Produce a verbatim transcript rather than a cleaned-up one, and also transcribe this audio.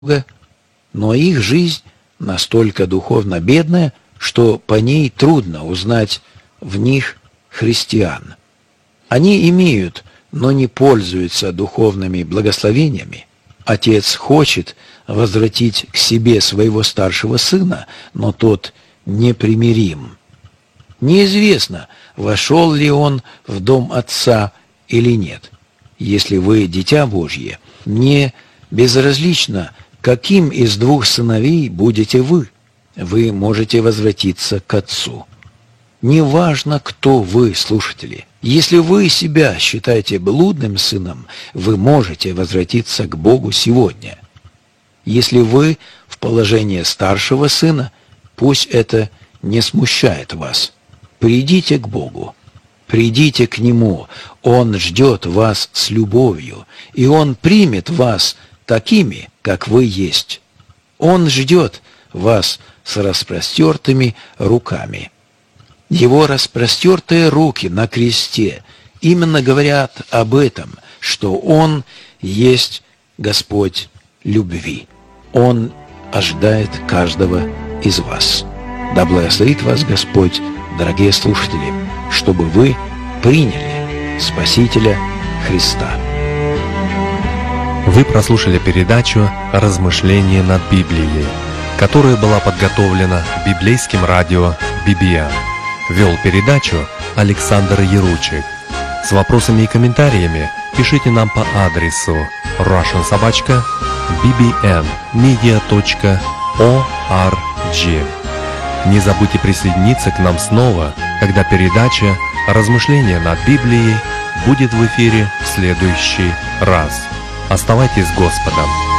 но их жизнь настолько духовно бедная, что по ней трудно узнать в них христиан. Они имеют, но не пользуются духовными благословениями. Отец хочет возвратить к себе своего старшего сына, но тот непримирим. Неизвестно, вошел ли он в дом отца или нет. Если вы дитя Божье, не безразлично, каким из двух сыновей будете вы, вы можете возвратиться к отцу. Неважно, кто вы, слушатели. Если вы себя считаете блудным сыном, вы можете возвратиться к Богу сегодня. Если вы в положении старшего сына, пусть это не смущает вас. Придите к Богу, придите к Нему. Он ждет вас с любовью, и Он примет вас такими, как вы есть. Он ждет вас с распростертыми руками. Его распростертые руки на кресте именно говорят об этом, что Он есть Господь любви. Он ожидает каждого из вас. Да благословит вас Господь, дорогие слушатели, чтобы вы приняли Спасителя Христа. Вы прослушали передачу «Размышления над Библией», которая была подготовлена библейским радио би би эн. Вел передачу Александр Яручик. С вопросами и комментариями пишите нам по адресу russian собака би би эн медиа точка орг. Не забудьте присоединиться к нам снова, когда передача «Размышления над Библией» будет в эфире в следующий раз. Оставайтесь с Господом!